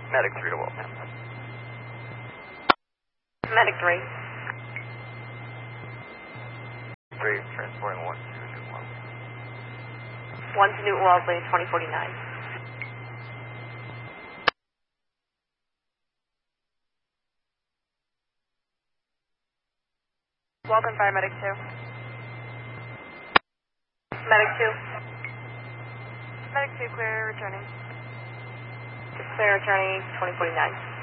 Medic 3 to Waltham. Medic 3. 3, transporting 1 to Newton Wellesley. 1 to Newton Wellesley, 2049. Welcome, Fire Medic 2. Medic 2. Medic 2, clear returning. Clear returning, 2049.